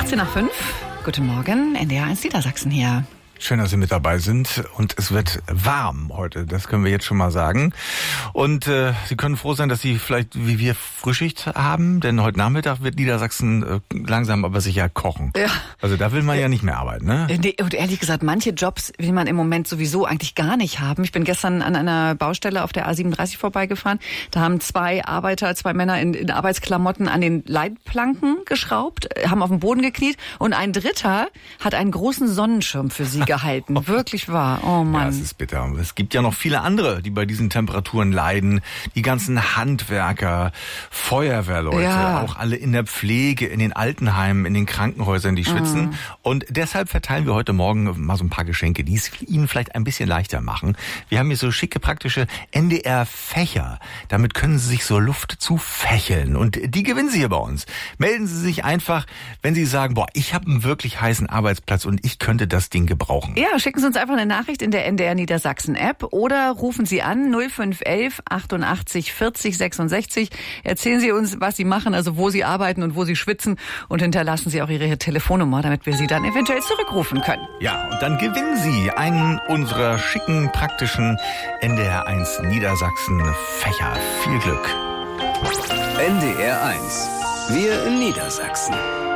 14:05. Guten Morgen, NDR 1 Niedersachsen hier. Schön, dass Sie mit dabei sind. Und es wird warm heute, das können wir jetzt schon mal sagen. Und Sie können froh sein, dass Sie vielleicht wie wir Frühschicht haben, denn heute Nachmittag wird Niedersachsen langsam aber sicher kochen. Ja. Also da will man ja nicht mehr arbeiten, ne? Nee, und ehrlich gesagt, manche Jobs will man im Moment sowieso eigentlich gar nicht haben. Ich bin gestern an einer Baustelle auf der A37 vorbeigefahren. Da haben zwei Männer in Arbeitsklamotten an den Leitplanken geschraubt, haben auf dem Boden gekniet und ein Dritter hat einen großen Sonnenschirm für sie gehalten. Wirklich wahr. Oh Mann. Ja, es ist bitter. Es gibt ja noch viele andere, die bei diesen Temperaturen leiden. Die ganzen Handwerker, Feuerwehrleute, ja. Auch alle in der Pflege, in den Altenheimen, in den Krankenhäusern, die schwitzen. Und deshalb verteilen wir heute Morgen mal so ein paar Geschenke, die es Ihnen vielleicht ein bisschen leichter machen. Wir haben hier so schicke, praktische NDR-Fächer. Damit können Sie sich so Luft zufächeln. Und die gewinnen Sie hier bei uns. Melden Sie sich einfach, wenn Sie sagen, ich habe einen wirklich heißen Arbeitsplatz und ich könnte das Ding gebrauchen. Ja, schicken Sie uns einfach eine Nachricht in der NDR Niedersachsen App oder rufen Sie an 0511 88 40 66. Erzählen Sie uns, was Sie machen, also wo Sie arbeiten und wo Sie schwitzen und hinterlassen Sie auch Ihre Telefonnummer, damit wir Sie dann eventuell zurückrufen können. Ja, und dann gewinnen Sie einen unserer schicken, praktischen NDR 1 Niedersachsen Fächer. Viel Glück. NDR 1. Wir in Niedersachsen.